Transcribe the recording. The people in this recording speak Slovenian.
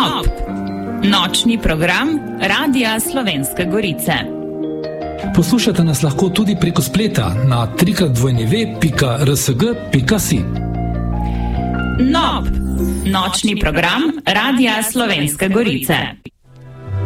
NOP, nočni program Radia Slovenske Gorice. Poslušate nas lahko tudi preko spleta na www.rsg.si. NOP, nočni program Radia Slovenske Gorice.